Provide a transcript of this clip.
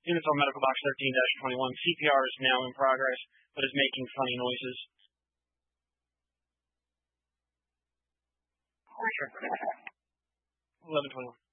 Units on Medical Box 13-21. CPR is now in progress, but is making funny noises. 11:21.